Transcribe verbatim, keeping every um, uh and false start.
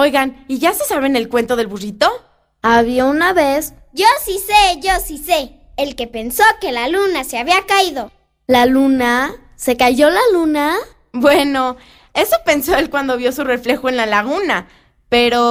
Oigan, ¿y ya se saben el cuento del burrito? Había una vez... Yo sí sé, yo sí sé. El que pensó que la luna se había caído. ¿La luna? ¿Se cayó la luna? Bueno, eso pensó él cuando vio su reflejo en la laguna, pero